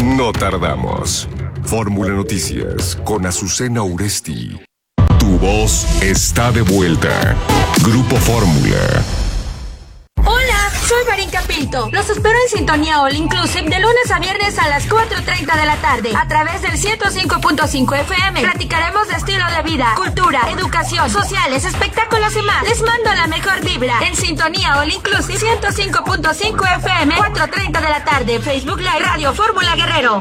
No tardamos. Fórmula Noticias con Azucena Uresti. Tu voz está de vuelta. Grupo Fórmula. Hola, soy Marinka Pinto. Los espero en Sintonía All Inclusive de lunes a viernes a las 4:30 de la tarde a través del 105.5 FM. Platicaremos de estilo de vida, cultura, educación, sociales, espectáculos y más. Les mando la mejor vibra en Sintonía All Inclusive 105.5 FM, 4:30 de la tarde. Facebook Live Radio Fórmula Guerrero.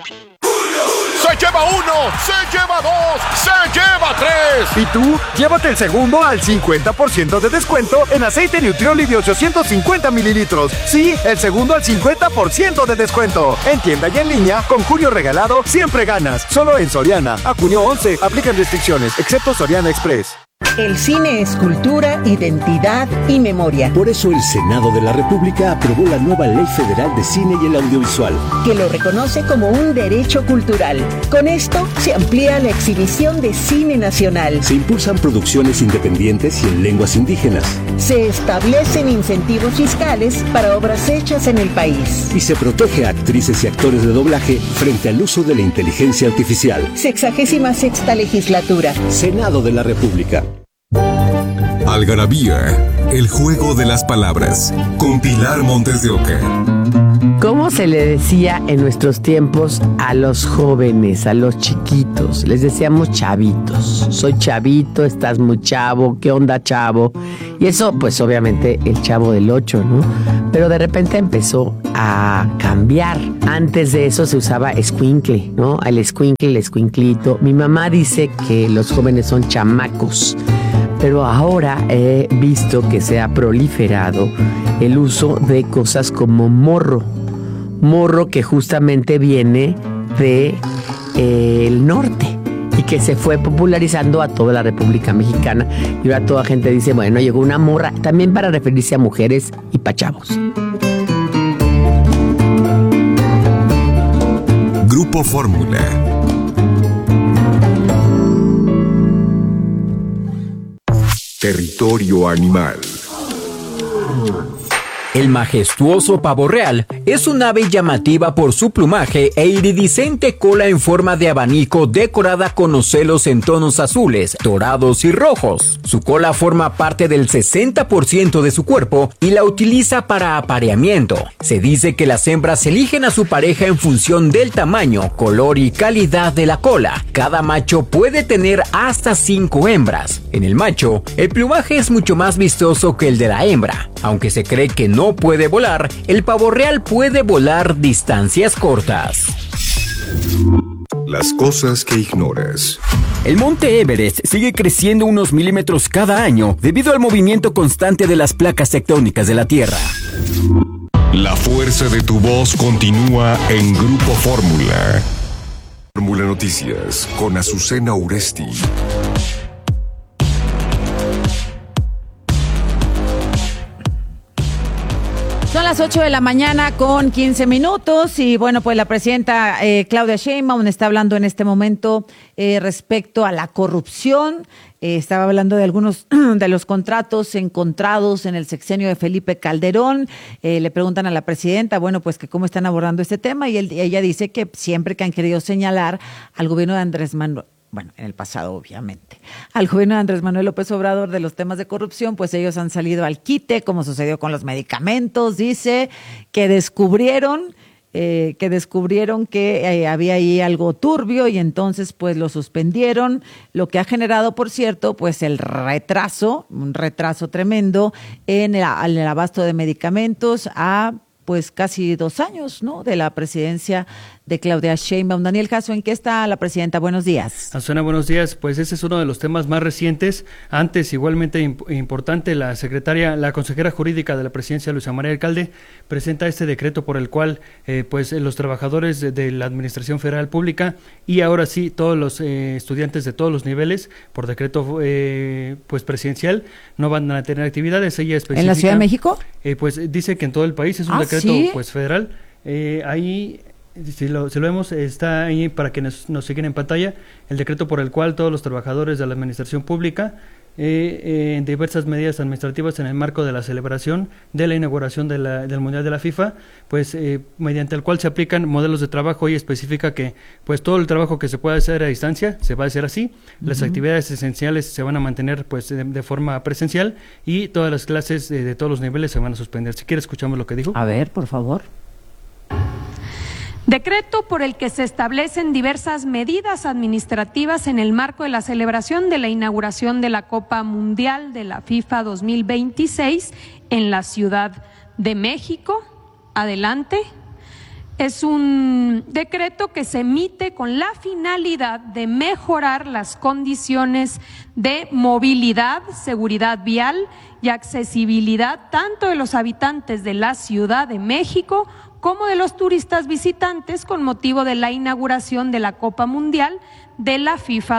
¡Se lleva uno! ¡Se lleva dos! ¡Se lleva tres! ¿Y tú? Llévate el segundo al 50% de descuento en aceite Nutrioli de 850 mililitros. Sí, el segundo al 50% de descuento. En tienda y en línea, con junio regalado, siempre ganas. Solo en Soriana. A junio 11, aplican restricciones, excepto Soriana Express. El cine es cultura, identidad y memoria. Por eso el Senado de la República aprobó la nueva Ley Federal de Cine y el Audiovisual, que lo reconoce como un derecho cultural. Con esto se amplía la exhibición de cine nacional. Se impulsan producciones independientes y en lenguas indígenas. Se establecen incentivos fiscales para obras hechas en el país. Y se protege a actrices y actores de doblaje frente al uso de la inteligencia artificial. 66ª legislatura. Senado de la República. Algarabía, el juego de las palabras, con Pilar Montes de Oca. ¿Cómo se le decía en nuestros tiempos a los jóvenes, a los chiquitos? Les decíamos chavitos. Soy chavito, estás muy chavo, ¿qué onda, chavo? Y eso, pues obviamente el Chavo del 8, ¿no? Pero de repente empezó a cambiar. Antes de eso se usaba escuincle, ¿no? El escuincle, el escuinclito. Mi mamá dice que los jóvenes son chamacos. Pero ahora he visto que se ha proliferado el uso de cosas como morro. Morro que justamente viene de el norte y que se fue popularizando a toda la República Mexicana. Y ahora toda gente dice, bueno, llegó una morra, también para referirse a mujeres y pa' chavos. Grupo Fórmula. Territorio animal. El majestuoso pavo real es un ave llamativa por su plumaje e iridiscente cola en forma de abanico decorada con ocelos en tonos azules, dorados y rojos. Su cola forma parte del 60% de su cuerpo y la utiliza para apareamiento. Se dice que las hembras eligen a su pareja en función del tamaño, color y calidad de la cola. Cada macho puede tener hasta 5 hembras. En el macho, el plumaje es mucho más vistoso que el de la hembra. Aunque se cree que no puede volar, el pavo real puede volar distancias cortas. Las cosas que ignoras. El monte Everest sigue creciendo unos milímetros cada año debido al movimiento constante de las placas tectónicas de la Tierra. La fuerza de tu voz continúa en Grupo Fórmula. Fórmula Noticias con Azucena Uresti. Son las 8 de la mañana con 15 minutos y bueno, pues la presidenta Claudia Sheinbaum está hablando en este momento respecto a la corrupción. Estaba hablando de algunos de los contratos encontrados en el sexenio de Felipe Calderón. Le preguntan a la presidenta, bueno, pues que cómo están abordando este tema y ella dice que siempre que han querido señalar al gobierno de Andrés Manuel, bueno, en el pasado obviamente, al gobierno de Andrés Manuel López Obrador de los temas de corrupción, pues ellos han salido al quite, como sucedió con los medicamentos, dice, que descubrieron que había ahí algo turbio y entonces pues lo suspendieron, lo que ha generado, por cierto, pues un retraso tremendo en el abasto de medicamentos a pues casi 2 años, ¿no?, de la presidencia de Claudia Sheinbaum. Daniel Jasso, ¿en qué está la presidenta? Buenos días. Azucena, buenos días. Pues ese es uno de los temas más recientes. Antes, igualmente importante, la consejera jurídica de la presidencia, Luisa María Alcalde, presenta este decreto por el cual pues los trabajadores de la Administración Federal Pública y ahora sí todos los estudiantes de todos los niveles, por decreto pues presidencial, no van a tener actividades. Ella especifica, ¿en la Ciudad de México? Pues dice que en todo el país es un decreto ¿sí? pues federal. Ahí si lo vemos, está ahí para que nos sigan en pantalla, el decreto por el cual todos los trabajadores de la administración pública diversas medidas administrativas en el marco de la celebración de la inauguración del Mundial de la FIFA, pues mediante el cual se aplican modelos de trabajo y especifica que pues todo el trabajo que se pueda hacer a distancia se va a hacer así, las actividades esenciales se van a mantener pues de forma presencial y todas las clases de todos los niveles se van a suspender. Si quieres escuchamos lo que dijo. A ver, por favor. Decreto por el que se establecen diversas medidas administrativas en el marco de la celebración de la inauguración de la Copa Mundial de la FIFA 2026 en la Ciudad de México. Adelante. Es un decreto que se emite con la finalidad de mejorar las condiciones de movilidad, seguridad vial y accesibilidad tanto de los habitantes de la Ciudad de México como de los turistas visitantes con motivo de la inauguración de la Copa Mundial de la FIFA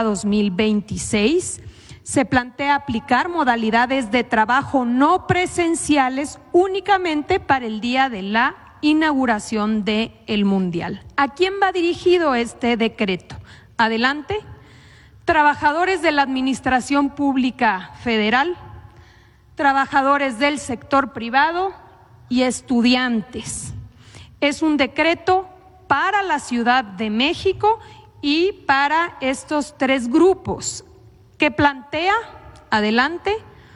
2026. Se plantea aplicar modalidades de trabajo no presenciales únicamente para el día de la inauguración del Mundial. ¿A quién va dirigido este decreto? Adelante. Trabajadores de la Administración Pública Federal, trabajadores del sector privado y estudiantes. Es un decreto para la Ciudad de México y para estos tres grupos que plantea, adelante,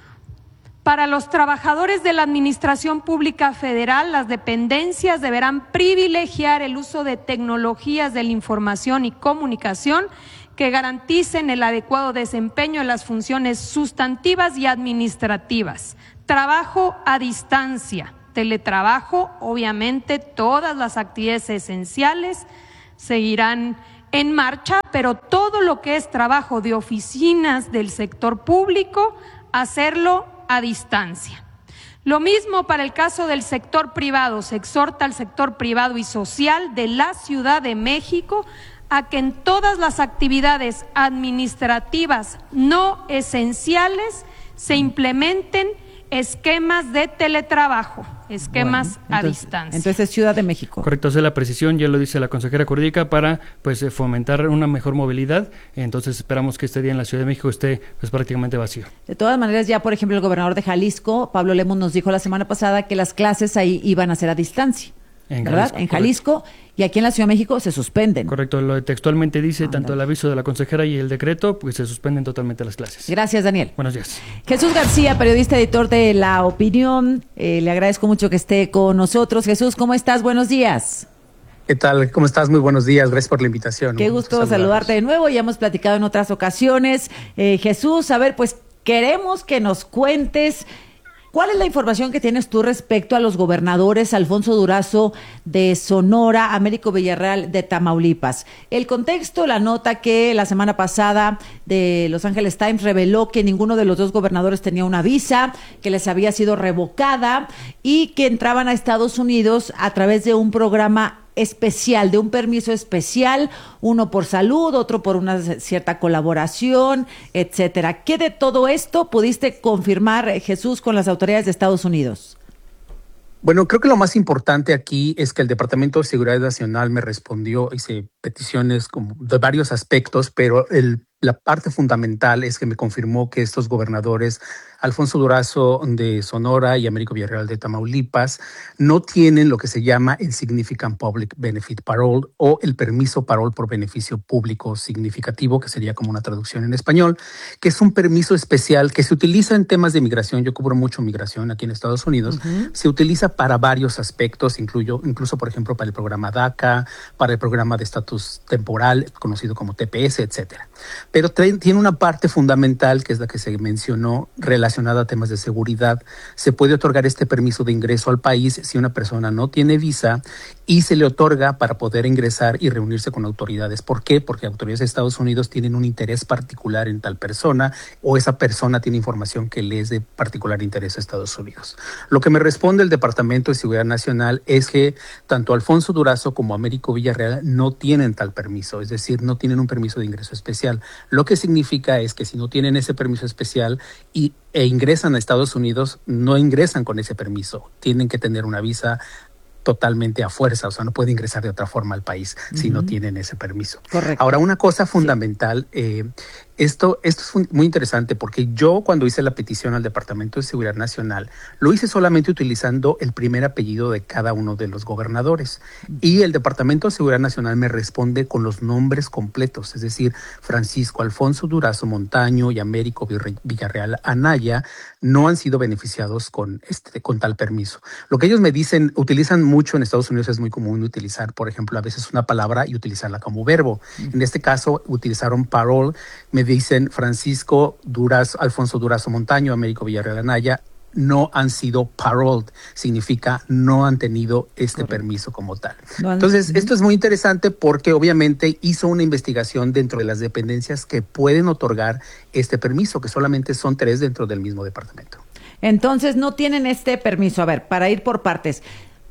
para los trabajadores de la Administración Pública Federal, las dependencias deberán privilegiar el uso de tecnologías de la información y comunicación que garanticen el adecuado desempeño de las funciones sustantivas y administrativas. Trabajo a distancia. Teletrabajo, obviamente todas las actividades esenciales seguirán en marcha, pero todo lo que es trabajo de oficinas del sector público, hacerlo a distancia. Lo mismo para el caso del sector privado. Se exhorta al sector privado y social de la Ciudad de México a que en todas las actividades administrativas no esenciales se implementen esquemas de teletrabajo, esquemas a distancia. Entonces, Ciudad de México. Correcto, hacer la precisión, ya lo dice la consejera jurídica, para pues fomentar una mejor movilidad. Entonces esperamos que este día en la Ciudad de México esté pues prácticamente vacío. De todas maneras, ya por ejemplo el gobernador de Jalisco, Pablo Lemos, nos dijo la semana pasada que las clases ahí iban a ser a distancia. ¿Verdad? En Jalisco, y aquí en la Ciudad de México se suspenden. Correcto, lo textualmente dice tanto el aviso de la consejera y el decreto, pues se suspenden totalmente las clases. Gracias, Daniel. Buenos días. Jesús García, periodista, editor de La Opinión, le agradezco mucho que esté con nosotros. Jesús, ¿cómo estás? Buenos días. ¿Qué tal? ¿Cómo estás? Muy buenos días. Gracias por la invitación. Qué gusto saludarte de nuevo. Ya hemos platicado en otras ocasiones. Jesús, a ver, pues queremos que nos cuentes ¿cuál es la información que tienes tú respecto a los gobernadores Alfonso Durazo de Sonora, Américo Villarreal de Tamaulipas? El contexto, la nota que la semana pasada de Los Angeles Times reveló que ninguno de los dos gobernadores tenía una visa, que les había sido revocada y que entraban a Estados Unidos a través de un programa especial, de un permiso especial, uno por salud, otro por una cierta colaboración, etcétera. ¿Qué de todo esto pudiste confirmar, Jesús, con las autoridades de Estados Unidos? Bueno, creo que lo más importante aquí es que el Departamento de Seguridad Nacional me respondió, hice peticiones como de varios aspectos, pero la parte fundamental es que me confirmó que estos gobernadores, Alfonso Durazo de Sonora y Américo Villarreal de Tamaulipas, no tienen lo que se llama el Significant Public Benefit Parole o el permiso parole por beneficio público significativo, que sería como una traducción en español, que es un permiso especial que se utiliza en temas de migración. Yo cubro mucho migración aquí en Estados Unidos. Se utiliza para varios aspectos, incluso, por ejemplo, para el programa DACA, para el programa de estatus temporal, conocido como TPS, etcétera. Pero tiene una parte fundamental, que es la que se mencionó, relacionada a temas de seguridad. Se puede otorgar este permiso de ingreso al país si una persona no tiene visa y se le otorga para poder ingresar y reunirse con autoridades. ¿Por qué? Porque autoridades de Estados Unidos tienen un interés particular en tal persona o esa persona tiene información que le es de particular interés a Estados Unidos. Lo que me responde el Departamento de Seguridad Nacional es que tanto Alfonso Durazo como Américo Villarreal no tienen tal permiso, es decir, no tienen un permiso de ingreso especial. Lo que significa es que si no tienen ese permiso especial e ingresan a Estados Unidos, no ingresan con ese permiso. Tienen que tener una visa totalmente a fuerza, o sea, no puede ingresar de otra forma al país si no tienen ese permiso. Correcto. Ahora, una cosa fundamental, Esto es muy interesante porque yo cuando hice la petición al Departamento de Seguridad Nacional, lo hice solamente utilizando el primer apellido de cada uno de los gobernadores. Y el Departamento de Seguridad Nacional me responde con los nombres completos, es decir, Francisco Alfonso Durazo Montaño y Américo Villarreal Anaya no han sido beneficiados con tal permiso. Lo que ellos me dicen, utilizan mucho en Estados Unidos, es muy común utilizar, por ejemplo, a veces una palabra y utilizarla como verbo. En este caso, utilizaron parole. Me dicen Francisco Alfonso Durazo Montaño, Américo Villarreal Anaya, no han sido paroled, significa no han tenido permiso como tal. Entonces, esto es muy interesante porque obviamente hizo una investigación dentro de las dependencias que pueden otorgar este permiso, que solamente son 3 dentro del mismo departamento. Entonces, no tienen este permiso. A ver, para ir por partes,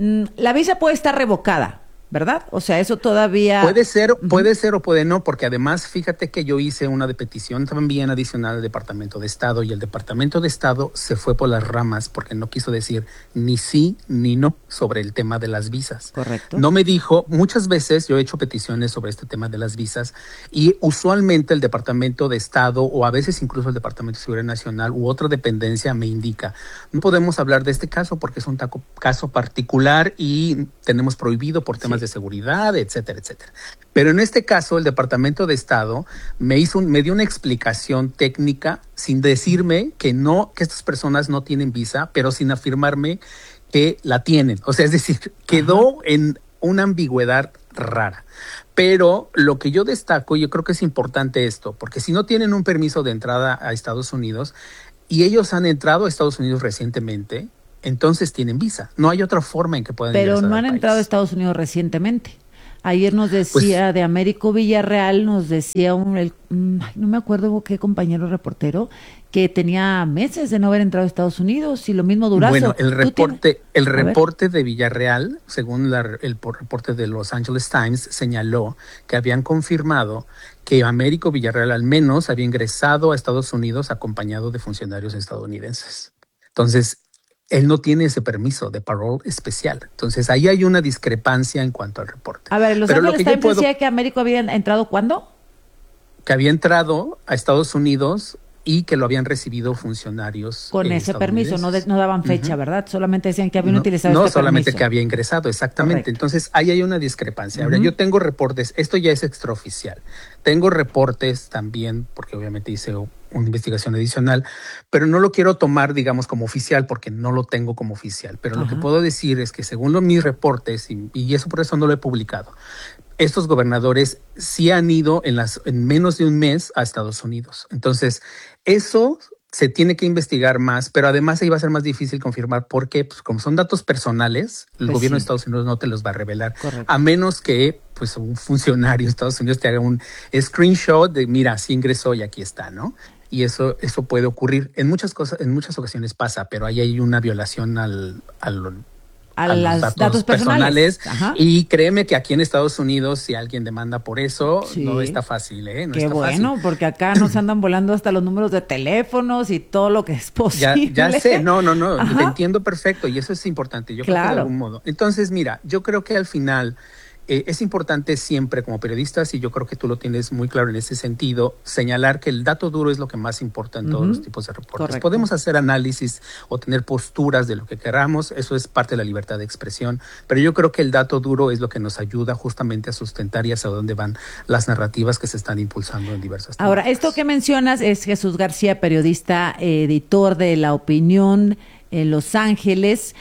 la visa puede estar revocada, ¿verdad? O sea, eso todavía... Puede ser o puede no, porque además, fíjate que yo hice una de petición también adicional al Departamento de Estado y el Departamento de Estado se fue por las ramas porque no quiso decir ni sí ni no sobre el tema de las visas. Correcto. No me dijo, muchas veces yo he hecho peticiones sobre este tema de las visas y usualmente el Departamento de Estado o a veces incluso el Departamento de Seguridad Nacional u otra dependencia me indica, no podemos hablar de este caso porque es un caso particular y tenemos prohibido por temas de seguridad, etcétera, etcétera. Pero en este caso, el Departamento de Estado me dio una explicación técnica sin decirme que estas personas no tienen visa, pero sin afirmarme que la tienen. O sea, es decir, quedó en una ambigüedad rara. Pero lo que yo destaco, yo creo que es importante esto, porque si no tienen un permiso de entrada a Estados Unidos y ellos han entrado a Estados Unidos recientemente, entonces tienen visa. No hay otra forma en que puedan ingresar al país. Pero no han entrado a Estados Unidos recientemente. Ayer nos decía de Américo Villarreal, nos decía no me acuerdo qué compañero reportero, que tenía meses de no haber entrado a Estados Unidos y lo mismo Durazo. Bueno, el reporte de Villarreal, según el reporte de Los Angeles Times, señaló que habían confirmado que Américo Villarreal al menos había ingresado a Estados Unidos acompañado de funcionarios estadounidenses. Entonces, él no tiene ese permiso de parole especial. Entonces, ahí hay una discrepancia en cuanto al reporte. A ver, Los Ángeles Times decía que Américo había entrado ¿cuándo? Que había entrado a Estados Unidos y que lo habían recibido funcionarios con ese permiso, no daban fecha, ¿verdad? Solamente decían que habían utilizado este permiso. No, solamente que había ingresado, exactamente. Correcto. Entonces, ahí hay una discrepancia. Ahora, yo tengo reportes, esto ya es extraoficial. Tengo reportes también, porque obviamente hice una investigación adicional, pero no lo quiero tomar, digamos, como oficial, porque no lo tengo como oficial. Pero lo que puedo decir es que según mis reportes, y eso por eso no lo he publicado, estos gobernadores sí han ido en menos de un mes a Estados Unidos. Entonces, eso se tiene que investigar más, pero además ahí va a ser más difícil confirmar porque, pues, como son datos personales, el gobierno de Estados Unidos no te los va a revelar. Correcto. A menos que pues un funcionario de Estados Unidos te haga un screenshot de, mira, sí ingresó y aquí está, ¿no? Y eso puede ocurrir. En muchas ocasiones pasa, pero ahí hay una violación a los datos personales. Y créeme que aquí en Estados Unidos, si alguien demanda por eso, no está fácil, ¿eh? Qué bueno, porque acá nos andan volando hasta los números de teléfonos y todo lo que es posible. Ya sé, no, te entiendo perfecto y eso es importante, yo creo que de algún modo. Entonces, mira, yo creo que al final es importante siempre como periodistas, y yo creo que tú lo tienes muy claro en ese sentido, señalar que el dato duro es lo que más importa en todos los tipos de reportes. Correcto. Podemos hacer análisis o tener posturas de lo que queramos, eso es parte de la libertad de expresión, pero yo creo que el dato duro es lo que nos ayuda justamente a sustentar y hacia dónde van las narrativas que se están impulsando en diversas temas. Ahora, esto que mencionas es Jesús García, periodista, editor de La Opinión en Los Ángeles.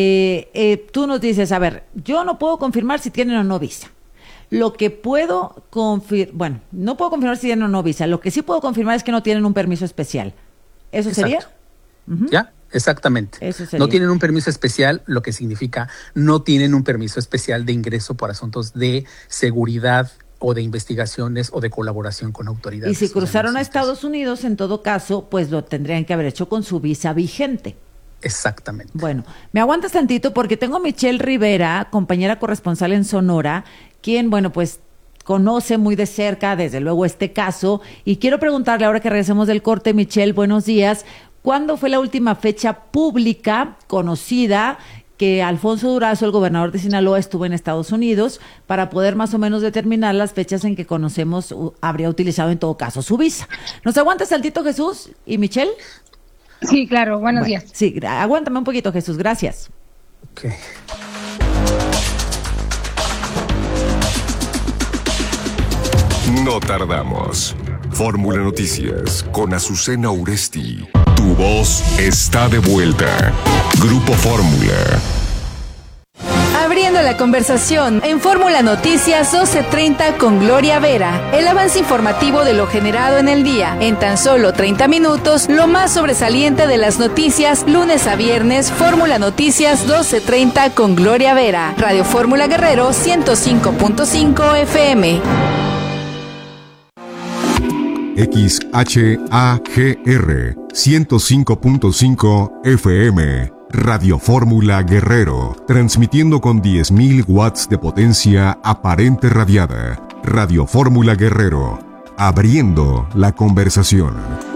Tú nos dices, a ver, yo no puedo confirmar si tienen o no visa. Lo que puedo no puedo confirmar si tienen o no visa. Lo que sí puedo confirmar es que no tienen un permiso especial. ¿Eso sería? Ya, exactamente. Eso sería. No tienen un permiso especial, lo que significa no tienen un permiso especial de ingreso por asuntos de seguridad o de investigaciones o de colaboración con autoridades. Y si cruzaron a Estados Unidos, en todo caso, pues lo tendrían que haber hecho con su visa vigente. Exactamente. Bueno, me aguantas tantito porque tengo a Michelle Rivera, compañera corresponsal en Sonora, quien, pues conoce muy de cerca, desde luego, este caso. Y quiero preguntarle, ahora que regresemos del corte, Michelle, buenos días. ¿Cuándo fue la última fecha pública conocida que Alfonso Durazo, el gobernador de Sinaloa, estuvo en Estados Unidos para poder más o menos determinar las fechas en que conocemos habría utilizado en todo caso su visa. ¿Nos aguantas tantito, Jesús y Michelle? Sí, claro, buenos días. Sí, aguántame un poquito, Jesús, gracias. Okay. No tardamos. Fórmula Noticias con Azucena Uresti. Tu voz está de vuelta. Grupo Fórmula. Abriendo la conversación en Fórmula Noticias 12:30 con Gloria Vera. El avance informativo de lo generado en el día. En tan solo 30 minutos, lo más sobresaliente de las noticias, lunes a viernes, Fórmula Noticias 12:30 con Gloria Vera. Radio Fórmula Guerrero 105.5 FM. XHAGR 105.5 FM. Radio Fórmula Guerrero, transmitiendo con 10.000 watts de potencia aparente radiada. Radio Fórmula Guerrero, abriendo la conversación.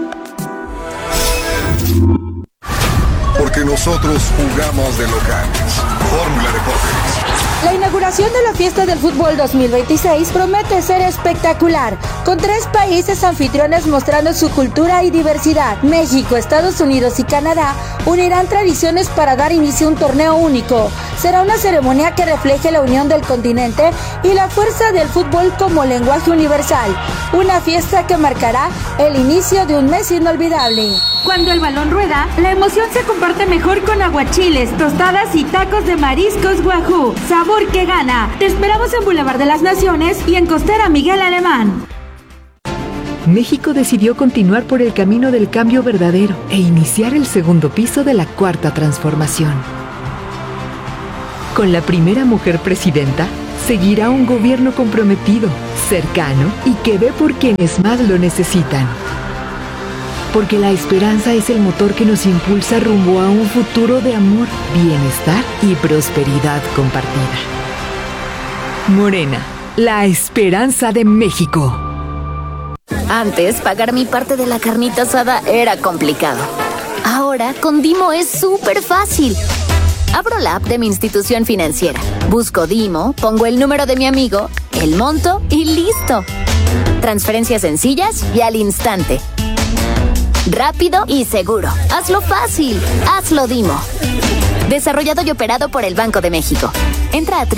Porque nosotros jugamos de locales. Fórmula Deportes. La inauguración de la Fiesta del Fútbol 2026 promete ser espectacular, con 3 países anfitriones mostrando su cultura y diversidad. México, Estados Unidos y Canadá unirán tradiciones para dar inicio a un torneo único. Será una ceremonia que refleje la unión del continente y la fuerza del fútbol como lenguaje universal. Una fiesta que marcará el inicio de un mes inolvidable. Cuando el balón rueda, la emoción se comparte mejor con aguachiles, tostadas y tacos de mariscos Wahoo. Sabor que gana. Te esperamos en Boulevard de las Naciones y en Costera Miguel Alemán. México decidió continuar por el camino del cambio verdadero e iniciar el segundo piso de la cuarta transformación. Con la primera mujer presidenta, seguirá un gobierno comprometido, cercano y que ve por quienes más lo necesitan. Porque la esperanza es el motor que nos impulsa rumbo a un futuro de amor, bienestar y prosperidad compartida. Morena, la esperanza de México. Antes, pagar mi parte de la carnita asada era complicado. Ahora, con Dimo es súper fácil. Abro la app de mi institución financiera, busco Dimo, pongo el número de mi amigo, el monto y listo. Transferencias sencillas y al instante. Rápido y seguro. Hazlo fácil. Hazlo Dimo. Desarrollado y operado por el Banco de México. Entra a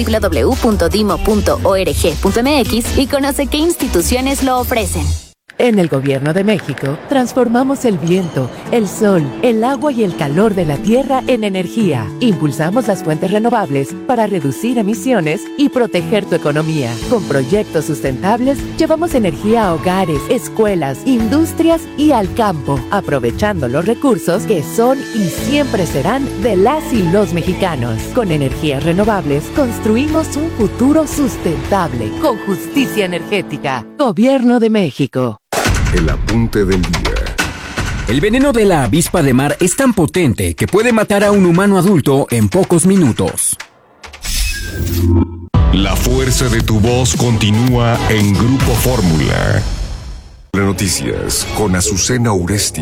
www.dimo.org.mx y conoce qué instituciones lo ofrecen. En el Gobierno de México, transformamos el viento, el sol, el agua y el calor de la tierra en energía. Impulsamos las fuentes renovables para reducir emisiones y proteger tu economía. Con proyectos sustentables, llevamos energía a hogares, escuelas, industrias y al campo, aprovechando los recursos que son y siempre serán de las y los mexicanos. Con energías renovables, construimos un futuro sustentable, con justicia energética. Gobierno de México. El apunte del día. El veneno de la avispa de mar es tan potente que puede matar a un humano adulto en pocos minutos. La fuerza de tu voz continúa en Grupo Fórmula. Noticias con Azucena Uresti.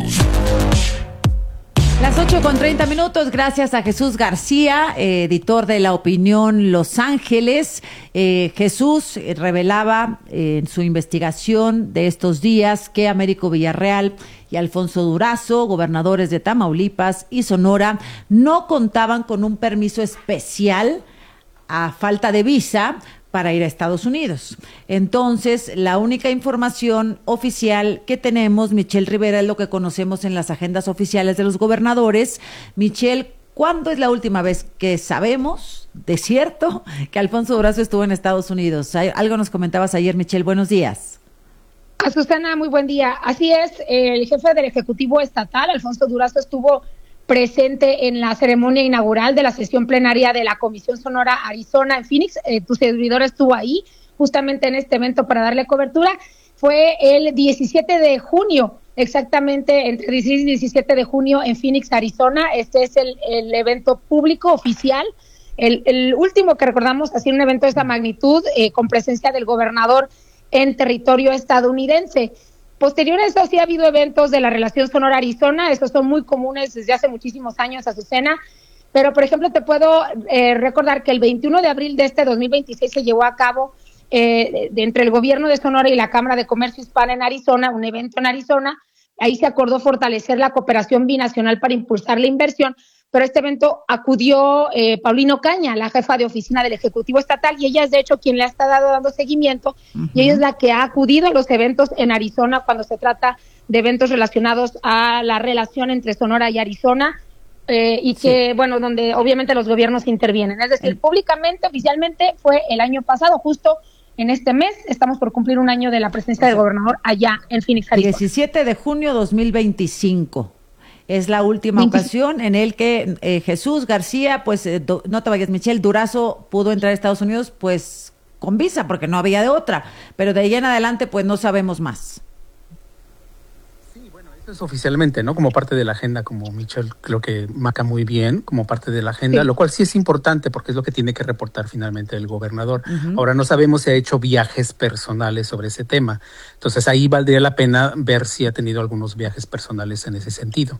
Las 8:30, gracias a Jesús García, editor de La Opinión Los Ángeles. Jesús revelaba en su investigación de estos días que Américo Villarreal y Alfonso Durazo, gobernadores de Tamaulipas y Sonora, no contaban con un permiso especial a falta de visa para ir a Estados Unidos. Entonces, la única información oficial que tenemos, Michelle Rivera, es lo que conocemos en las agendas oficiales de los gobernadores. Michelle, ¿cuándo es la última vez que sabemos de cierto que Alfonso Durazo estuvo en Estados Unidos? Algo nos comentabas ayer, Michelle. Buenos días. Azucena, muy buen día. Así es, el jefe del Ejecutivo Estatal, Alfonso Durazo, estuvo presente en la ceremonia inaugural de la sesión plenaria de la Comisión Sonora Arizona en Phoenix. Tu servidor estuvo ahí justamente en este evento para darle cobertura. Fue el 17 de junio, exactamente entre 16 y 17 de junio en Phoenix, Arizona. Este es el evento público oficial, el último que recordamos, así un evento de esta magnitud, con presencia del gobernador en territorio estadounidense. Posterior a eso sí ha habido eventos de la relación Sonora-Arizona, estos son muy comunes desde hace muchísimos años, Azucena, Pero, por ejemplo, te puedo recordar que el 21 de abril de este 2026 se llevó a cabo entre el gobierno de Sonora y la Cámara de Comercio Hispana en Arizona, un evento en Arizona. Ahí se acordó fortalecer la cooperación binacional para impulsar la inversión, pero a este evento acudió Paulina Ocaña, la jefa de oficina del Ejecutivo Estatal, y ella es de hecho quien le ha estado dando seguimiento, y ella es la que ha acudido a los eventos en Arizona cuando se trata de eventos relacionados a la relación entre Sonora y Arizona, y que, bueno, donde obviamente los gobiernos intervienen. Es decir, públicamente, oficialmente, fue el año pasado, justo en este mes, estamos por cumplir un año de la presencia del gobernador allá en Phoenix, Arizona. 17 de junio 2025 es la última ocasión en el que Jesús García, pues, no te vayas, Michelle, Durazo pudo entrar a Estados Unidos, pues, con visa, porque no había de otra, pero de ahí en adelante, pues, no sabemos más. Eso es oficialmente, ¿no? Como parte de la agenda, como Michelle creo que marca muy bien, como parte de la agenda, lo cual sí es importante porque es lo que tiene que reportar finalmente el gobernador. Ahora no sabemos si ha hecho viajes personales sobre ese tema. Entonces ahí valdría la pena ver si ha tenido algunos viajes personales en ese sentido.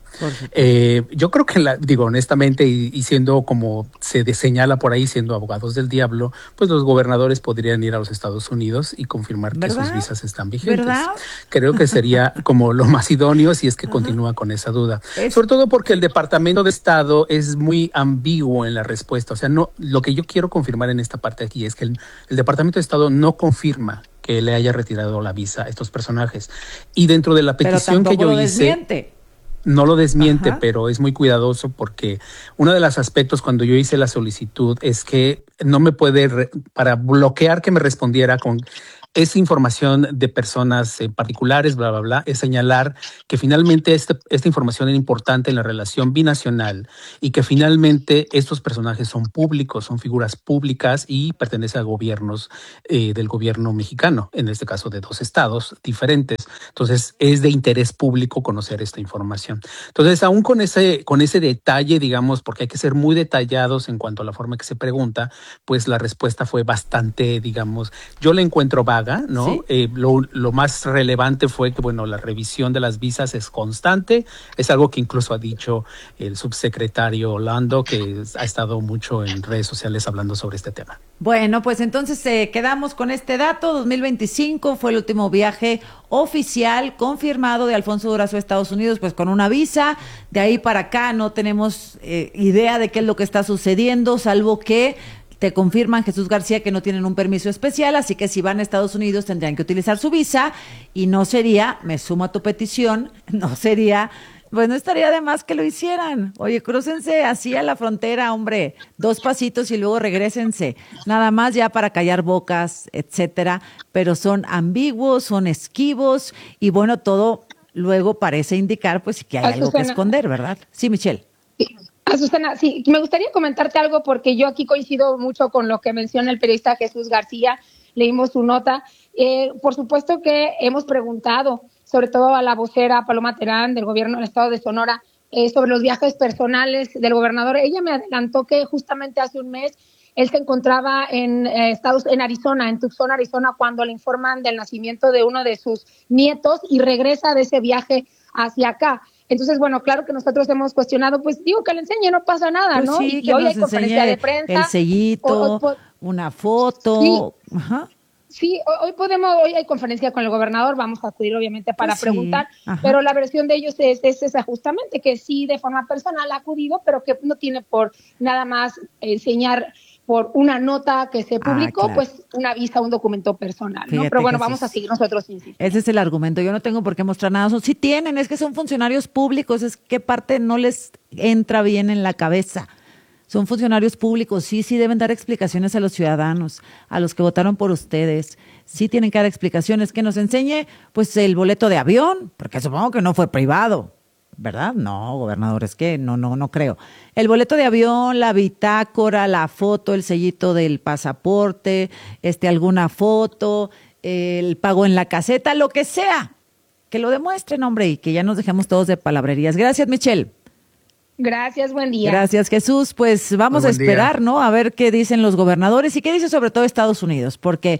Yo creo que, honestamente, y siendo como se señala por ahí, siendo abogados del diablo, pues los gobernadores podrían ir a los Estados Unidos y confirmar que sus visas están vigentes. ¿Verdad? Creo que sería como lo más idóneo si es que continúa con esa duda. Sobre todo porque el Departamento de Estado es muy ambiguo en la respuesta. O sea, no, lo que yo quiero confirmar en esta parte aquí es que el Departamento de Estado no confirma que le haya retirado la visa a estos personajes. Y dentro de la petición que yo hice, no lo desmiente, pero es muy cuidadoso porque uno de los aspectos cuando yo hice la solicitud es que no me puede, para bloquear que me respondiera con esa información de personas particulares, bla, bla, bla, es señalar que finalmente esta información es importante en la relación binacional y que finalmente estos personajes son públicos, son figuras públicas y pertenecen a gobiernos del gobierno mexicano, en este caso de 2 estados diferentes. Entonces, es de interés público conocer esta información. Entonces, aún con ese detalle, digamos, porque hay que ser muy detallados en cuanto a la forma que se pregunta, pues la respuesta fue bastante, digamos, yo la encuentro vaga, ¿no? ¿Sí? Lo más relevante fue que, bueno, la revisión de las visas es constante, es algo que incluso ha dicho el subsecretario Orlando, que ha estado mucho en redes sociales hablando sobre este tema. Bueno, pues entonces quedamos con este dato, 2025 fue el último viaje oficial confirmado de Alfonso Durazo a Estados Unidos, pues con una visa. De ahí para acá no tenemos idea de qué es lo que está sucediendo, salvo que te confirman, Jesús García, que no tienen un permiso especial, así que si van a Estados Unidos tendrían que utilizar su visa y no sería, me sumo a tu petición, no sería, pues no estaría de más que lo hicieran. Oye, crúcense así a la frontera, hombre, 2 pasitos y luego regrésense, nada más ya para callar bocas, etcétera, pero son ambiguos, son esquivos y bueno, todo luego parece indicar pues que hay algo que esconder, ¿verdad? Sí, Michelle. Sí. Azucena, sí, me gustaría comentarte algo porque yo aquí coincido mucho con lo que menciona el periodista Jesús García, leímos su nota. Por supuesto que hemos preguntado, sobre todo a la vocera Paloma Terán del gobierno del estado de Sonora, sobre los viajes personales del gobernador. Ella me adelantó que justamente hace un mes él se encontraba en Arizona, en Tucson, Arizona, cuando le informan del nacimiento de uno de sus nietos y regresa de ese viaje hacia acá. Entonces, bueno, claro que nosotros hemos cuestionado, pues digo que le enseñe, no pasa nada, pues ¿no? Sí, y hoy hay conferencia de prensa. El sellito, una foto. Sí. Ajá. Sí, hoy hay conferencia con el gobernador, vamos a acudir obviamente para preguntar, pero la versión de ellos es esa justamente, que sí de forma personal ha acudido, pero que no tiene por nada más enseñar por una nota que se publicó, pues una visa, un documento personal, ¿no? Pero bueno, vamos a seguir nosotros. Ese es el argumento, yo no tengo por qué mostrar nada, sí tienen, es que son funcionarios públicos, es que parte no les entra bien en la cabeza. Son funcionarios públicos, sí deben dar explicaciones a los ciudadanos, a los que votaron por ustedes. Sí tienen que dar explicaciones, que nos enseñe pues el boleto de avión, porque supongo que no fue privado, ¿verdad? No, gobernador, es que no creo. El boleto de avión, la bitácora, la foto, el sellito del pasaporte, alguna foto, el pago en la caseta, lo que sea. Que lo demuestren, hombre, y que ya nos dejemos todos de palabrerías. Gracias, Michelle. Gracias, buen día. Gracias, Jesús. Pues vamos a esperar, ¿no? A ver qué dicen los gobernadores y qué dice sobre todo Estados Unidos, porque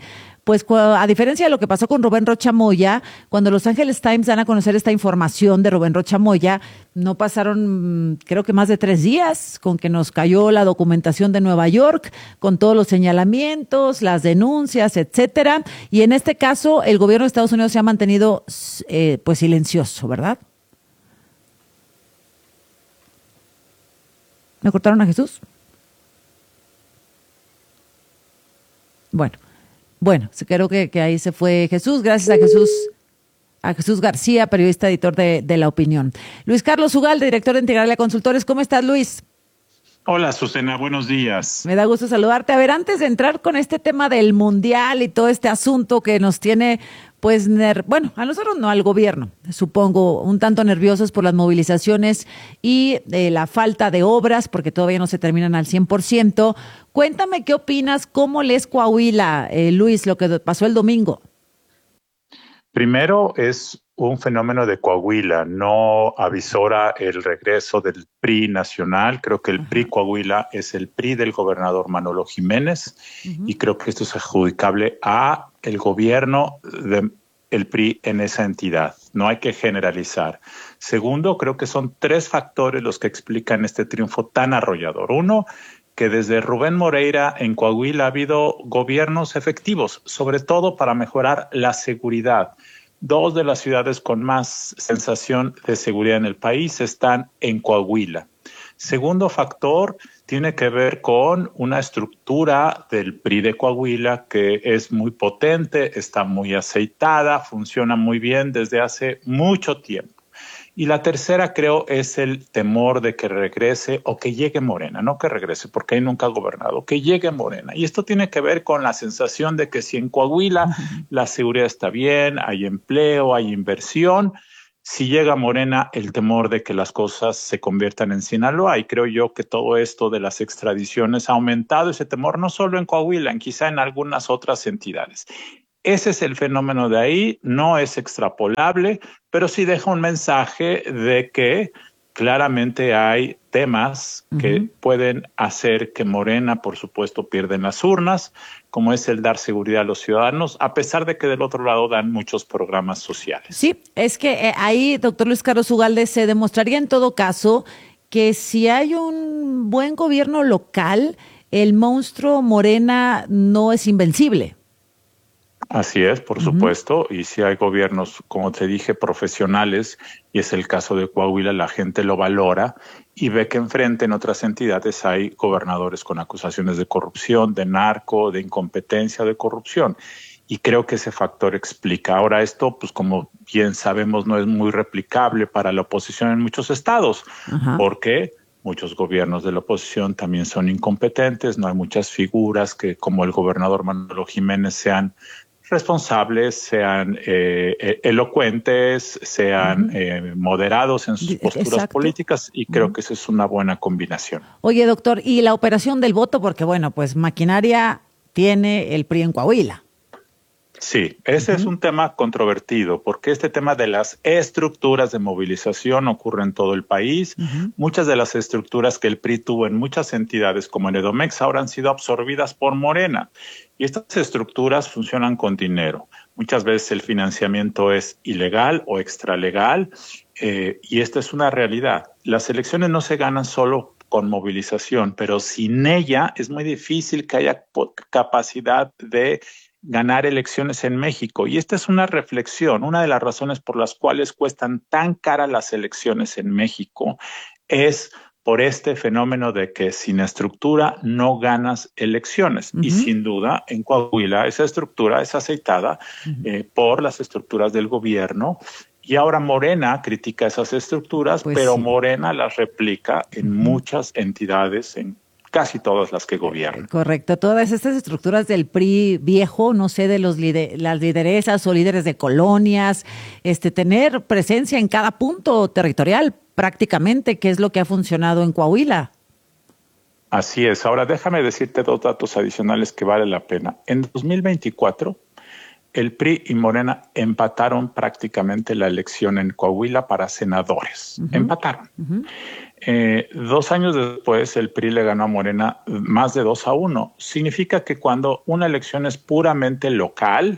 pues a diferencia de lo que pasó con Rubén Rocha Moya, cuando Los Angeles Times dan a conocer esta información de Rubén Rocha Moya, no pasaron creo que más de 3 días con que nos cayó la documentación de Nueva York, con todos los señalamientos, las denuncias, etcétera. Y en este caso, el gobierno de Estados Unidos se ha mantenido pues silencioso, ¿verdad? ¿Me cortaron a Jesús? Bueno, creo que ahí se fue Jesús. Gracias a Jesús García, periodista, editor de La Opinión. Luis Carlos Ugalde, director de Integralia Consultores. ¿Cómo estás, Luis? Hola, Susana, buenos días. Me da gusto saludarte. A ver, antes de entrar con este tema del Mundial y todo este asunto que nos tiene, pues, a nosotros no, al gobierno, supongo, un tanto nerviosos por las movilizaciones y la falta de obras, porque todavía no se terminan al 100%. Cuéntame qué opinas, cómo lees Coahuila, Luis, lo que pasó el domingo. Primero, es un fenómeno de Coahuila, no avisora el regreso del PRI nacional. Creo que el PRI Coahuila es el PRI del gobernador Manolo Jiménez, y creo que esto es adjudicable a el gobierno del PRI en esa entidad. No hay que generalizar. Segundo, creo que son 3 factores los que explican este triunfo tan arrollador. Uno, que desde Rubén Moreira en Coahuila ha habido gobiernos efectivos, sobre todo para mejorar la seguridad. 2 de las ciudades con más sensación de seguridad en el país están en Coahuila. Segundo factor tiene que ver con una estructura del PRI de Coahuila que es muy potente, está muy aceitada, funciona muy bien desde hace mucho tiempo. Y la tercera, creo, es el temor de que regrese o que llegue Morena, no que regrese, porque ahí nunca ha gobernado, que llegue Morena. Y esto tiene que ver con la sensación de que si en Coahuila la seguridad está bien, hay empleo, hay inversión, si llega Morena, el temor de que las cosas se conviertan en Sinaloa. Y creo yo que todo esto de las extradiciones ha aumentado ese temor, no solo en Coahuila, quizá en algunas otras entidades. Ese es el fenómeno de ahí, no es extrapolable, pero sí deja un mensaje de que claramente hay temas que pueden hacer que Morena, por supuesto, pierda en las urnas, como es el dar seguridad a los ciudadanos, a pesar de que del otro lado dan muchos programas sociales. Sí, es que ahí, doctor Luis Carlos Ugalde, se demostraría en todo caso que si hay un buen gobierno local, el monstruo Morena no es invencible. Así es, por supuesto, y si hay gobiernos, como te dije, profesionales, y es el caso de Coahuila, la gente lo valora y ve que enfrente en otras entidades hay gobernadores con acusaciones de corrupción, de narco, de incompetencia, de corrupción. Y creo que ese factor explica. Ahora esto, pues como bien sabemos, no es muy replicable para la oposición en muchos estados, porque muchos gobiernos de la oposición también son incompetentes, no hay muchas figuras que, como el gobernador Manolo Jiménez, sean responsables, sean elocuentes, sean moderados en sus posturas políticas, y creo que esa es una buena combinación. Oye, doctor, ¿y la operación del voto? Porque, bueno, pues maquinaria tiene el PRI en Coahuila. Sí, ese es un tema controvertido, porque este tema de las estructuras de movilización ocurre en todo el país. Muchas de las estructuras que el PRI tuvo en muchas entidades, como en Edomex, ahora han sido absorbidas por Morena. Y estas estructuras funcionan con dinero. Muchas veces el financiamiento es ilegal o extralegal, y esta es una realidad. Las elecciones no se ganan solo con movilización, pero sin ella es muy difícil que haya capacidad de ganar elecciones en México. Y esta es una reflexión. Una de las razones por las cuales cuestan tan caras las elecciones en México es por este fenómeno de que sin estructura no ganas elecciones. Y sin duda, en Coahuila esa estructura es aceitada por las estructuras del gobierno. Y ahora Morena critica esas estructuras, pero Morena las replica en muchas entidades, en casi todas las que gobiernan. Correcto. Todas estas estructuras del PRI viejo, no sé, de las lideresas o líderes de colonias, tener presencia en cada punto territorial prácticamente, que es lo que ha funcionado en Coahuila. Así es. Ahora déjame decirte 2 datos adicionales que vale la pena. En 2024, el PRI y Morena empataron prácticamente la elección en Coahuila para senadores. Empataron. 2 años después, el PRI le ganó a Morena más de 2-1. Significa que cuando una elección es puramente local,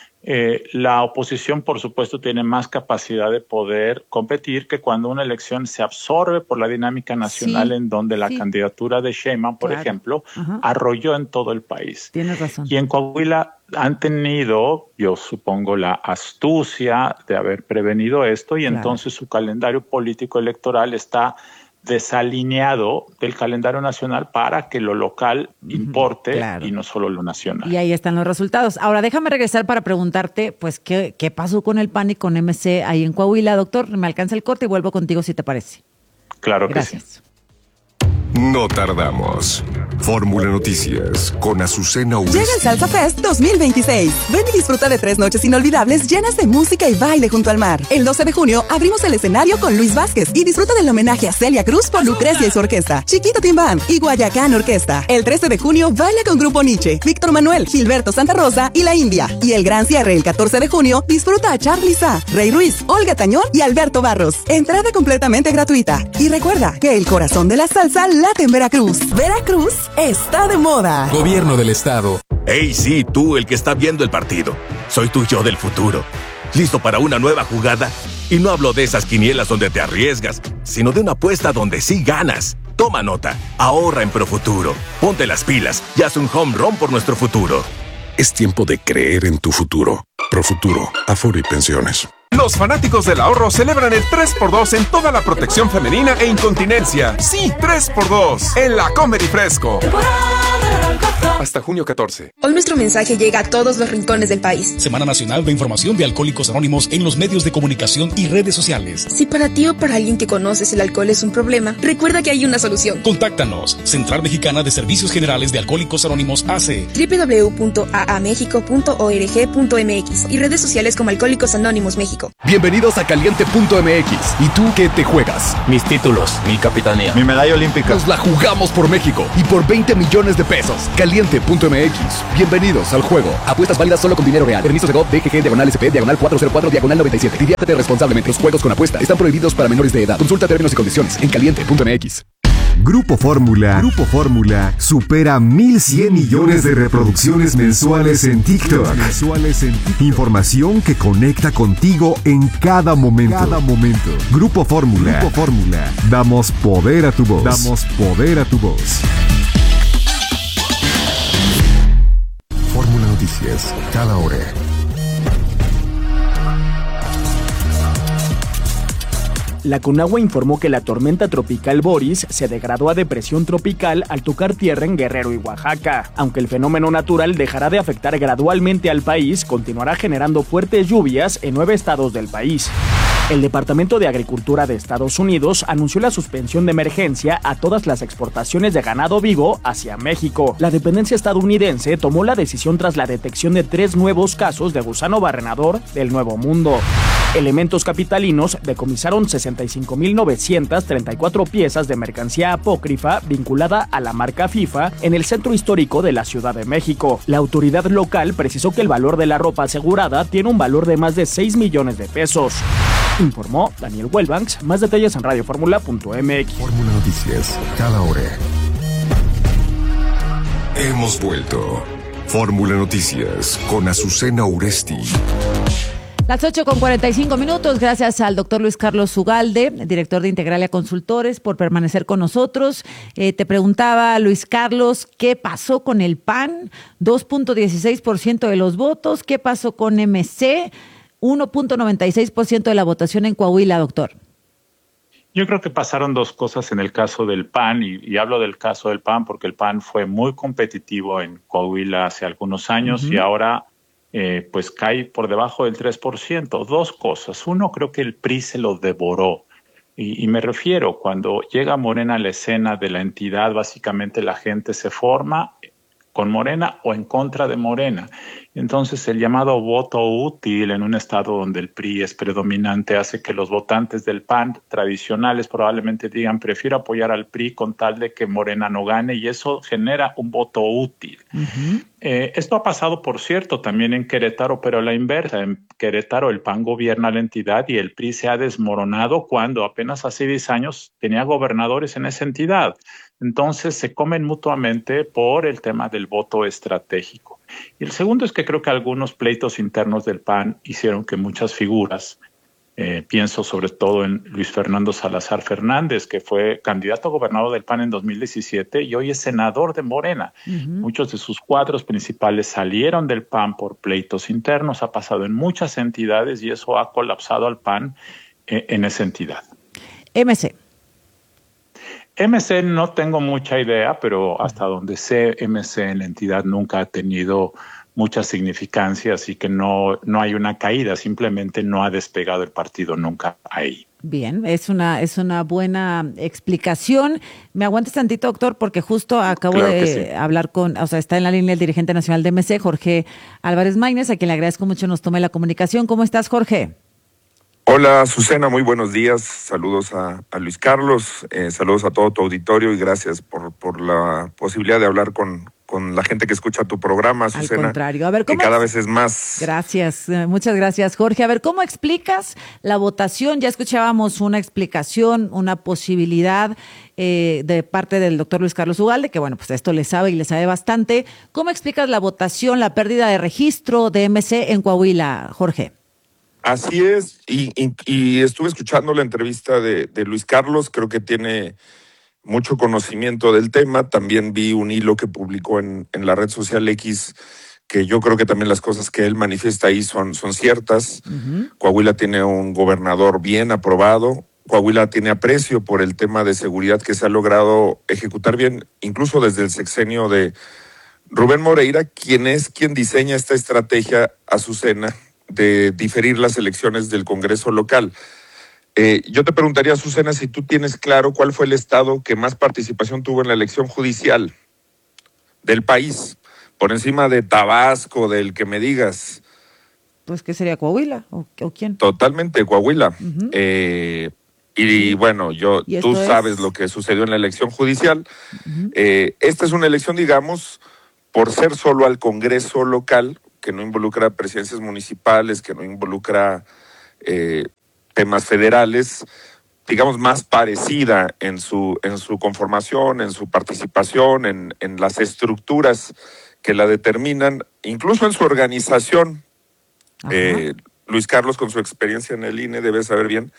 la oposición, por supuesto, tiene más capacidad de poder competir que cuando una elección se absorbe por la dinámica nacional, en donde la candidatura de Sheinbaum, por ejemplo, arrolló en todo el país. Tienes razón. Y en Coahuila han tenido, yo supongo, la astucia de haber prevenido esto, y entonces su calendario político electoral está desalineado del calendario nacional para que lo local importe y no solo lo nacional. Y ahí están los resultados. Ahora déjame regresar para preguntarte, pues, ¿qué pasó con el PAN y con MC ahí en Coahuila, doctor? Me alcanza el corte y vuelvo contigo si te parece. Claro Gracias. que sí. No tardamos. Fórmula Noticias con Azucena Uresti. Llega el Salsa Fest 2026. Ven y disfruta de 3 noches inolvidables llenas de música y baile junto al mar. El 12 de junio abrimos el escenario con Luis Vázquez y disfruta del homenaje a Celia Cruz por Lucrecia y su orquesta, Chiquito Team Band y Guayacán Orquesta. El 13 de junio baila con Grupo Nietzsche, Víctor Manuel, Gilberto Santa Rosa y La India. Y el gran cierre el 14 de junio disfruta a Charly Sa, Rey Ruiz, Olga Tañón y Alberto Barros. Entrada completamente gratuita. Y recuerda que el corazón de la salsa late en Veracruz. Veracruz está de moda. Gobierno del Estado. Hey, sí, tú, el que está viendo el partido. Soy tu yo del futuro. ¿Listo para una nueva jugada? Y no hablo de esas quinielas donde te arriesgas, sino de una apuesta donde sí ganas. Toma nota. Ahorra en Profuturo. Ponte las pilas y haz un home run por nuestro futuro. Es tiempo de creer en tu futuro. Profuturo, Afore y Pensiones. Los fanáticos del ahorro celebran el 3x2 en toda la protección femenina e incontinencia. Sí, 3x2 en la Comer y Fresco. Hasta junio 14. Hoy nuestro mensaje llega a todos los rincones del país. Semana Nacional de Información de Alcohólicos Anónimos en los medios de comunicación y redes sociales. Si para ti o para alguien que conoces el alcohol es un problema, recuerda que hay una solución. Contáctanos. Central Mexicana de Servicios Generales de Alcohólicos Anónimos AC. www.aamexico.org.mx y redes sociales como Alcohólicos Anónimos México. Bienvenidos a Caliente.mx. ¿Y tú qué te juegas? Mis títulos, mi capitanía, mi medalla olímpica. Nos la jugamos por México y por 20 millones de pesos. Caliente.mx. Bienvenidos al juego. Apuestas válidas solo con dinero real. Permiso de GOV, DGG, /SP, /404, /97. Diviértete responsablemente. Los juegos con apuesta están prohibidos para menores de edad. Consulta términos y condiciones en Caliente.mx. Grupo Fórmula supera 1,100 millones de reproducciones mensuales en TikTok. Información que conecta contigo en cada momento. Grupo Fórmula. Damos poder a tu voz. Fórmula Noticias, cada hora. La Conagua informó que la tormenta tropical Boris se degradó a depresión tropical al tocar tierra en Guerrero y Oaxaca. Aunque el fenómeno natural dejará de afectar gradualmente al país, continuará generando fuertes lluvias en 9 estados del país. El Departamento de Agricultura de Estados Unidos anunció la suspensión de emergencia a todas las exportaciones de ganado vivo hacia México. La dependencia estadounidense tomó la decisión tras la detección de 3 nuevos casos de gusano barrenador del Nuevo Mundo. Elementos capitalinos decomisaron 65.934 piezas de mercancía apócrifa vinculada a la marca FIFA en el centro histórico de la Ciudad de México. La autoridad local precisó que el valor de la ropa asegurada tiene un valor de más de 6 millones de pesos. Informó Daniel Wellbanks. Más detalles en radioformula.mx. Fórmula Noticias, cada hora. Hemos vuelto. Fórmula Noticias con Azucena Uresti. Las 8:45. Gracias al doctor Luis Carlos Ugalde, director de Integralia Consultores, por permanecer con nosotros. Te preguntaba, Luis Carlos, ¿qué pasó con el PAN? 2.16% de los votos. ¿Qué pasó con MC? 1.96% de la votación en Coahuila, doctor. Yo creo que pasaron 2 cosas en el caso del PAN, y hablo del caso del PAN porque el PAN fue muy competitivo en Coahuila hace algunos años y ahora pues cae por debajo del 3%. 2 cosas. Uno, creo que el PRI se lo devoró. Y me refiero, cuando llega Morena a la escena de la entidad, básicamente la gente se forma con Morena o en contra de Morena. Entonces, el llamado voto útil en un estado donde el PRI es predominante hace que los votantes del PAN tradicionales probablemente digan prefiero apoyar al PRI con tal de que Morena no gane, y eso genera un voto útil. Esto ha pasado, por cierto, también en Querétaro, pero a la inversa. En Querétaro el PAN gobierna la entidad y el PRI se ha desmoronado cuando apenas hace 10 años tenía gobernadores en esa entidad. Entonces se comen mutuamente por el tema del voto estratégico. Y el segundo es que creo que algunos pleitos internos del PAN hicieron que muchas figuras, pienso sobre todo en Luis Fernando Salazar Fernández, que fue candidato a gobernador del PAN en 2017 y hoy es senador de Morena. Muchos de sus cuadros principales salieron del PAN por pleitos internos, ha pasado en muchas entidades y eso ha colapsado al PAN en esa entidad. MC no tengo mucha idea, pero hasta donde sé, MC en la entidad nunca ha tenido mucha significancia, así que no hay una caída, simplemente no ha despegado el partido nunca ahí. Bien, es una buena explicación. Me aguantes tantito, doctor, porque justo acabo de hablar está en la línea el dirigente nacional de MC, Jorge Álvarez Maínez, a quien le agradezco mucho nos tome la comunicación. ¿Cómo estás, Jorge? Hola, Susana, muy buenos días. Saludos a Luis Carlos, saludos a todo tu auditorio y gracias por la posibilidad de hablar con la gente que escucha tu programa, Susana. Al contrario. A ver, que cada vez es más. Gracias, muchas gracias, Jorge. A ver, ¿cómo explicas la votación? Ya escuchábamos una explicación, una posibilidad de parte del doctor Luis Carlos Ugalde, que bueno, pues esto le sabe y le sabe bastante. ¿Cómo explicas la votación, la pérdida de registro de MC en Coahuila, Jorge? Así es, y estuve escuchando la entrevista de Luis Carlos, creo que tiene mucho conocimiento del tema. También vi un hilo que publicó en la red social X, que yo creo que también las cosas que él manifiesta ahí son ciertas. Coahuila tiene un gobernador bien aprobado, Coahuila tiene aprecio por el tema de seguridad que se ha logrado ejecutar bien, incluso desde el sexenio de Rubén Moreira, quien diseña esta estrategia, Azucena, de diferir las elecciones del Congreso local. Yo te preguntaría, Azucena, si tú tienes claro cuál fue el estado que más participación tuvo en la elección judicial del país, por encima de Tabasco, del que me digas. Pues, ¿qué sería, Coahuila? ¿O quién? Totalmente, Coahuila. Y bueno, tú sabes lo que sucedió en la elección judicial. Esta es una elección, digamos, por ser solo al Congreso local, que no involucra presidencias municipales, que no involucra temas federales, digamos, más parecida en su conformación, en su participación, en las estructuras que la determinan, incluso en su organización. Luis Carlos, con su experiencia en el INE, debe saber bien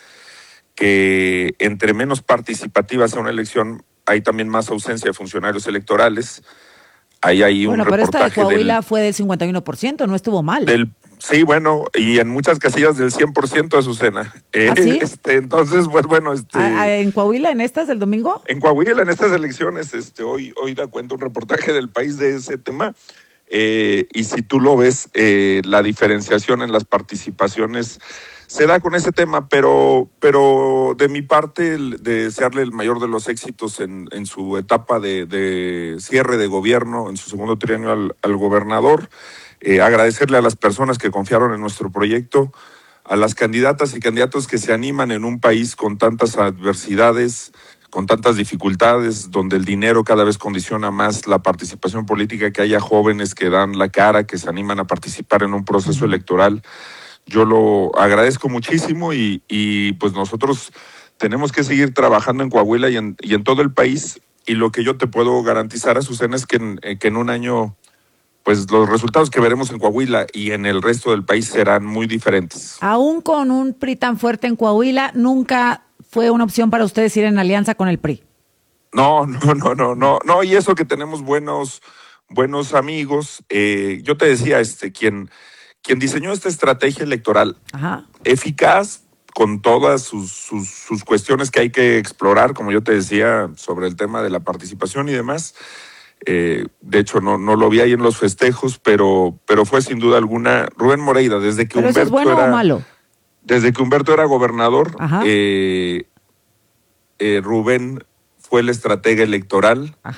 que entre menos participativa sea una elección, hay también más ausencia de funcionarios electorales. Ahí hay un reportaje. Pero esta de Coahuila fue del 51%, no estuvo mal. Sí, bueno, y en muchas casillas del 100%, Azucena. ¿Sí? Entonces, pues bueno. ¿En Coahuila, en estas del domingo? En Coahuila, en estas elecciones, hoy da cuenta un reportaje del País de ese tema. Y si tú lo ves, la diferenciación en las participaciones se da con ese tema, pero de mi parte, de desearle el mayor de los éxitos en su etapa de cierre de gobierno, en su segundo trienio al gobernador, agradecerle a las personas que confiaron en nuestro proyecto, a las candidatas y candidatos que se animan en un país con tantas adversidades, con tantas dificultades, donde el dinero cada vez condiciona más la participación política, que haya jóvenes que dan la cara, que se animan a participar en un proceso electoral. Yo lo agradezco muchísimo y pues nosotros tenemos que seguir trabajando en Coahuila y en todo el país, y lo que yo te puedo garantizar, Azucena, es que en un año pues los resultados que veremos en Coahuila y en el resto del país serán muy diferentes. Aún con un PRI tan fuerte en Coahuila, ¿nunca fue una opción para ustedes ir en alianza con el PRI? No, y eso que tenemos buenos amigos. Yo te decía, quien diseñó esta estrategia electoral eficaz, con todas sus cuestiones que hay que explorar, como yo te decía, sobre el tema de la participación y demás. De hecho, no lo vi ahí en los festejos, pero fue sin duda alguna Rubén Moreira, desde que Humberto ¿es bueno o malo? Desde que Humberto era gobernador, Rubén fue el estratega electoral.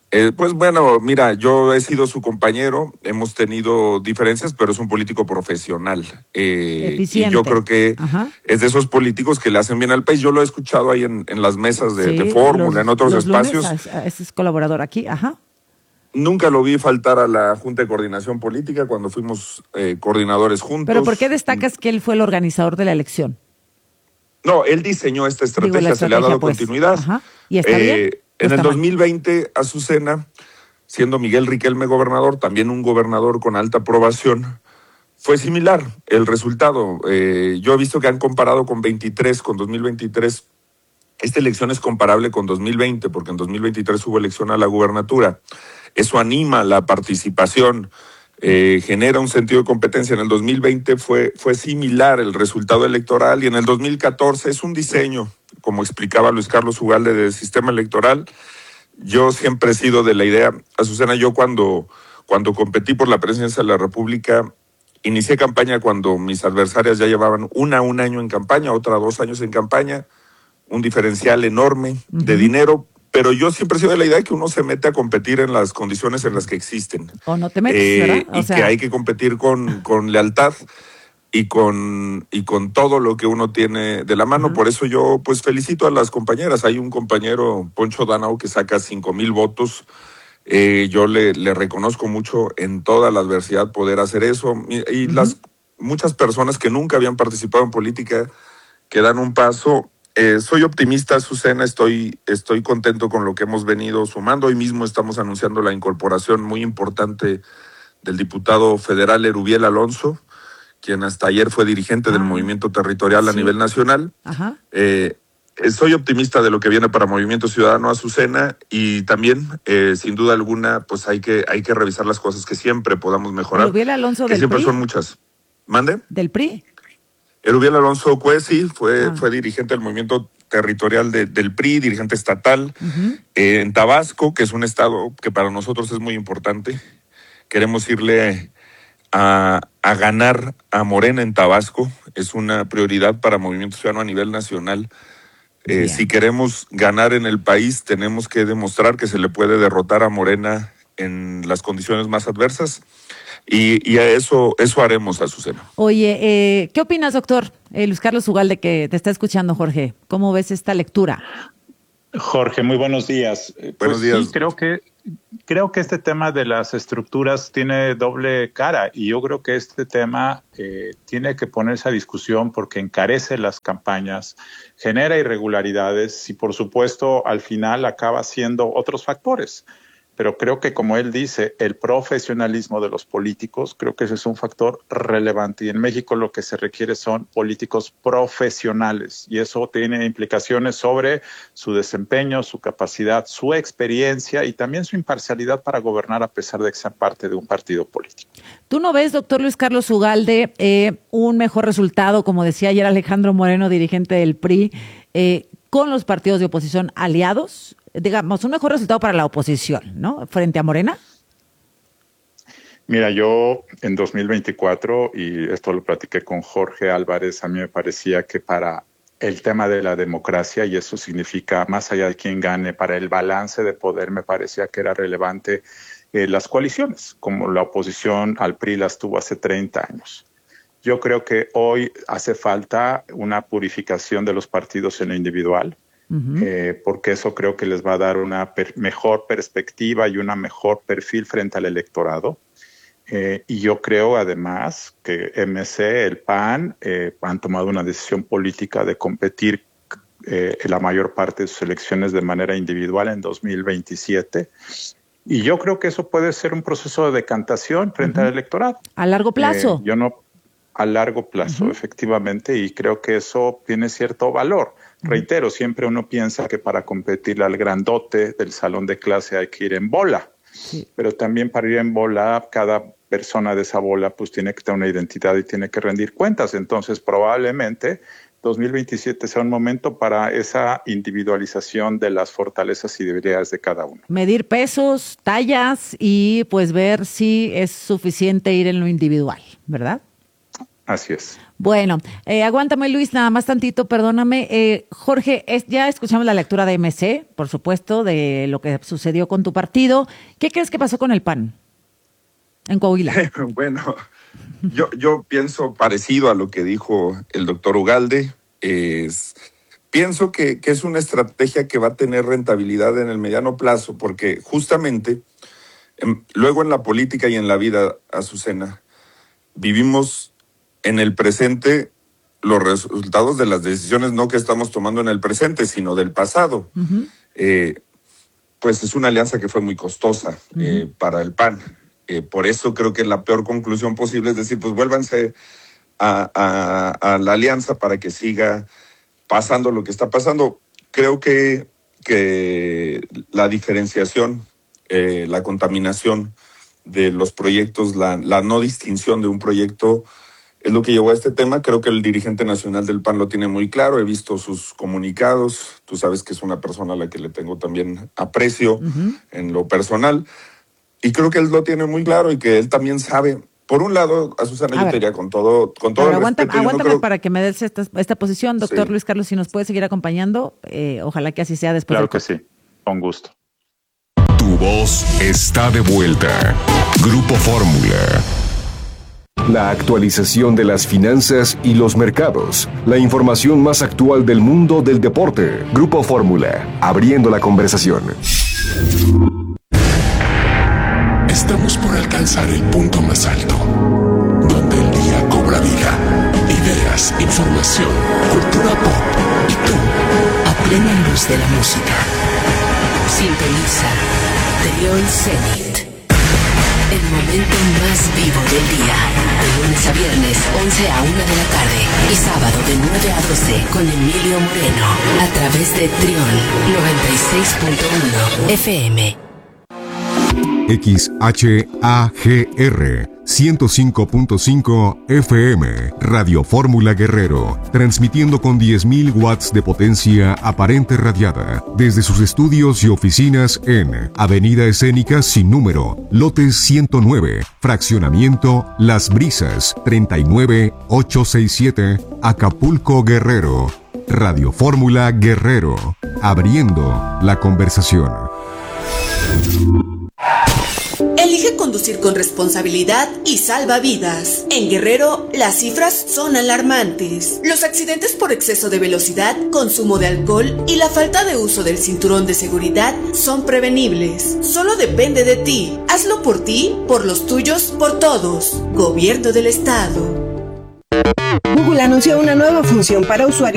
Pues bueno, mira, yo he sido su compañero, hemos tenido diferencias, pero es un político profesional. Y yo creo que es de esos políticos que le hacen bien al país. Yo lo he escuchado ahí en las mesas de Fórmula, en otros espacios. Ese es colaborador aquí, Nunca lo vi faltar a la Junta de Coordinación Política cuando fuimos coordinadores juntos. ¿Pero por qué destacas que él fue el organizador de la elección? No, él diseñó esta estrategia, se le ha dado continuidad. ¿Y está bien? En el 2020, Azucena, siendo Miguel Riquelme gobernador, también un gobernador con alta aprobación, fue similar el resultado. Yo he visto que han comparado con 2023. Esta elección es comparable con 2020, porque en 2023 hubo elección a la gubernatura. Eso anima la participación, genera un sentido de competencia. En el 2020 fue similar el resultado electoral y en el 2014 es un diseño, como explicaba Luis Carlos Ugalde, del sistema electoral. Yo siempre he sido de la idea, Azucena, yo cuando competí por la presidencia de la República, inicié campaña cuando mis adversarias ya llevaban un año en campaña, otra 2 años en campaña, un diferencial enorme de dinero, pero yo siempre he sido de la idea de que uno se mete a competir en las condiciones en las que existen. O no te metes, ¿verdad? Que hay que competir con lealtad y con todo lo que uno tiene de la mano. Por eso yo pues felicito a las compañeras. Hay un compañero, Poncho Danao, que saca 5,000 votos. Yo le reconozco mucho en toda la adversidad poder hacer eso. Y las muchas personas que nunca habían participado en política que dan un paso. Soy optimista, Azucena, estoy contento con lo que hemos venido sumando. Hoy mismo estamos anunciando la incorporación muy importante del diputado federal Erubiel Alonso, quien hasta ayer fue dirigente del movimiento territorial a nivel nacional. Soy optimista de lo que viene para Movimiento Ciudadano, Azucena, y también, sin duda alguna, pues hay que revisar las cosas que siempre podamos mejorar. ¿Erubiel Alonso que del siempre PRI? Son muchas. ¿Mande? ¿Del PRI? Erubiel Alonso Cuesi fue dirigente del movimiento territorial del PRI, dirigente estatal en Tabasco, que es un estado que para nosotros es muy importante. Queremos irle a ganar a Morena en Tabasco. Es una prioridad para Movimiento Ciudadano a nivel nacional. Si queremos ganar en el país, tenemos que demostrar que se le puede derrotar a Morena en las condiciones más adversas. Y a eso haremos, Azucena. Oye, ¿qué opinas, doctor? Luis Carlos Ugalde, que te está escuchando, Jorge. ¿Cómo ves esta lectura? Jorge, muy buenos días. Buenos días. Sí, creo que este tema de las estructuras tiene doble cara y yo creo que este tema tiene que ponerse a discusión porque encarece las campañas, genera irregularidades y por supuesto al final acaba siendo otros factores. Pero creo que, como él dice, el profesionalismo de los políticos, creo que ese es un factor relevante. Y en México lo que se requiere son políticos profesionales. Y eso tiene implicaciones sobre su desempeño, su capacidad, su experiencia y también su imparcialidad para gobernar a pesar de que sean parte de un partido político. ¿Tú no ves, doctor Luis Carlos Ugalde, un mejor resultado, como decía ayer Alejandro Moreno, dirigente del PRI, con los partidos de oposición aliados? Digamos, un mejor resultado para la oposición, ¿no? Frente a Morena. Mira, yo en 2024, y esto lo platiqué con Jorge Álvarez, a mí me parecía que para el tema de la democracia, y eso significa más allá de quién gane, para el balance de poder, me parecía que era relevante las coaliciones, como la oposición al PRI las tuvo hace 30 años. Yo creo que hoy hace falta una purificación de los partidos en lo individual. Porque eso creo que les va a dar una mejor perspectiva y una mejor perfil frente al electorado. Y yo creo además que MC, el PAN, han tomado una decisión política de competir en la mayor parte de sus elecciones de manera individual en 2027. Y yo creo que eso puede ser un proceso de decantación frente al electorado. ¿A largo plazo? A largo plazo, efectivamente, y creo que eso tiene cierto valor. Reitero, siempre uno piensa que para competir al grandote del salón de clase hay que ir en bola, pero también para ir en bola, cada persona de esa bola pues tiene que tener una identidad y tiene que rendir cuentas. Entonces, probablemente 2027 sea un momento para esa individualización de las fortalezas y debilidades de cada uno. Medir pesos, tallas y pues ver si es suficiente ir en lo individual, ¿verdad? Así es. Bueno, aguántame Luis, nada más tantito, perdóname. Jorge, ya escuchamos la lectura de MC, por supuesto, de lo que sucedió con tu partido. ¿Qué crees que pasó con el PAN en Coahuila? Bueno, yo pienso parecido a lo que dijo el doctor Ugalde. Pienso que es una estrategia que va a tener rentabilidad en el mediano plazo, porque justamente luego en la política y en la vida, Azucena, vivimos en el presente los resultados de las decisiones no que estamos tomando en el presente, sino del pasado. Uh-huh. Pues es una alianza que fue muy costosa para el PAN. Por eso creo que la peor conclusión posible es decir, pues vuélvanse a la alianza para que siga pasando lo que está pasando. Creo que la diferenciación, la contaminación de los proyectos, la no distinción de un proyecto es lo que llevó a este tema. Creo que el dirigente nacional del PAN lo tiene muy claro. He visto sus comunicados. Tú sabes que es una persona a la que le tengo también aprecio en lo personal. Y creo que él lo tiene muy claro y que él también sabe. Por un lado, Azucena, yo te diría con todo el respeto. Aguántame para que me des esta posición, doctor Luis Carlos, si nos puede seguir acompañando. Ojalá que así sea después. Claro que sí, con gusto. Tu voz está de vuelta. Grupo Fórmula. La actualización de las finanzas y los mercados. La información más actual del mundo del deporte. Grupo Fórmula, abriendo la conversación. Estamos por alcanzar el punto más alto, donde el día cobra vida. Ideas, información, cultura pop y tú, a plena luz de la música. Sintoniza Trión Zenit. El momento más vivo del día. De lunes a viernes, 11 a 1 de la tarde. Y sábado de 9 a 12 con Emilio Moreno. A través de Trión 96.1 FM. XHAGR 105.5 FM, Radio Fórmula Guerrero, transmitiendo con 10.000 watts de potencia aparente radiada desde sus estudios y oficinas en Avenida Escénica sin número, lote 109, fraccionamiento Las Brisas, 39867, Acapulco, Guerrero. Radio Fórmula Guerrero, abriendo la conversación. Elige conducir con responsabilidad y salva vidas. En Guerrero, las cifras son alarmantes. Los accidentes por exceso de velocidad, consumo de alcohol y la falta de uso del cinturón de seguridad son prevenibles. Solo depende de ti. Hazlo por ti, por los tuyos, por todos. Gobierno del Estado. Google anunció una nueva función para usuarios